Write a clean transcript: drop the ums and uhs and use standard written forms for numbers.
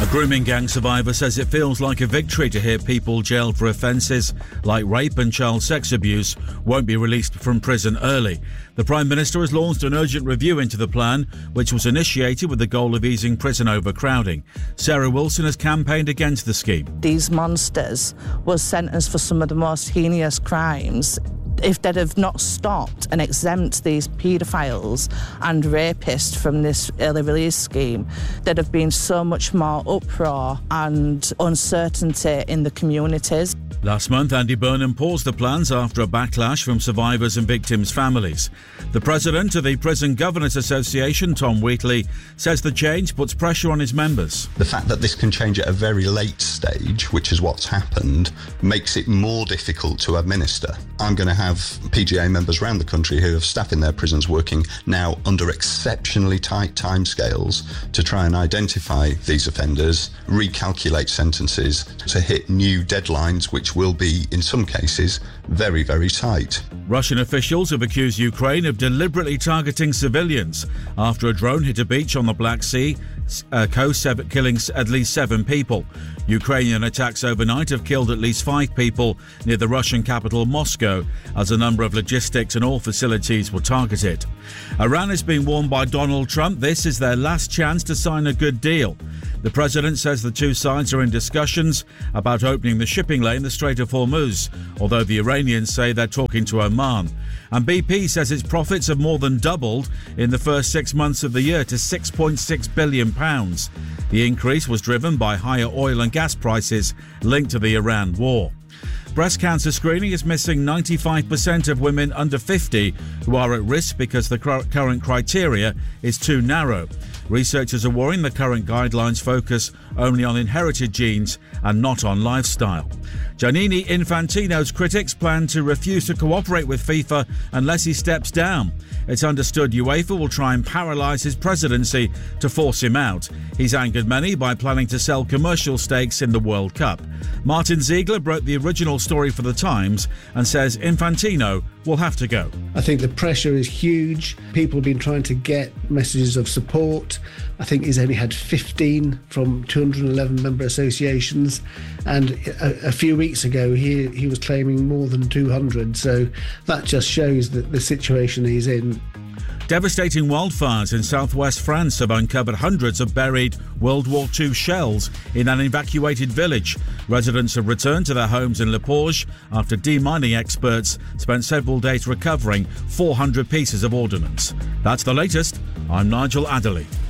Grooming gang survivor says it feels like a victory to hear people jailed for offences like rape and child sex abuse won't be released from prison early. The Prime Minister has launched an urgent review into the plan, which was initiated with the goal of easing prison overcrowding. Sarah Wilson has campaigned against the scheme. These monsters were sentenced for some of the most heinous crimes. If they'd have not stopped and exempt these paedophiles and rapists from this early release scheme, there'd have been so much more uproar and uncertainty in the communities. Last month, Andy Burnham paused the plans after a backlash from survivors and victims' families. The president of the Prison Governors Association, Tom Wheatley, says the change puts pressure on his members. The fact that this can change at a very late stage, which is what's happened, makes it more difficult to administer. I'm going to have PGA members around the country who have staff in their prisons working now under exceptionally tight timescales to try and identify these offenders, recalculate sentences to hit new deadlines, which will be, in some cases, very, very tight. Russian officials have accused Ukraine of deliberately targeting civilians after a drone hit a beach on the Black Sea coast, killing at least 7 people. Ukrainian attacks overnight have killed at least 5 people near the Russian capital Moscow, as a number of logistics and oil facilities were targeted. Iran is being warned by Donald Trump this is their last chance to sign a good deal. The president says the two sides are in discussions about opening the shipping lane, the Strait of Hormuz, although the Iranians say they're talking to Oman. And BP says its profits have more than doubled in the first 6 months of the year to £6.6 billion. The increase was driven by higher oil and gas prices linked to the Iran war. Breast cancer screening is missing 95% of women under 50 who are at risk because the current criteria is too narrow. Researchers are worrying the current guidelines focus only on inherited genes and not on lifestyle. Gianni Infantino's critics plan to refuse to cooperate with FIFA unless he steps down. It's understood UEFA will try and paralyse his presidency to force him out. He's angered many by planning to sell commercial stakes in the World Cup. Martin Ziegler broke the original story for The Times and says Infantino will have to go. I think the pressure is huge. People have been trying to get messages of support. I think he's only had 15 from 211 member associations, and a few weeks ago he was claiming more than 200. So that just shows that the situation he's in. Devastating wildfires in southwest France have uncovered hundreds of buried World War II shells in an evacuated village. Residents have returned to their homes in Le Porge after demining experts spent several days recovering 400 pieces of ordnance. That's the latest. I'm Nigel Adderley.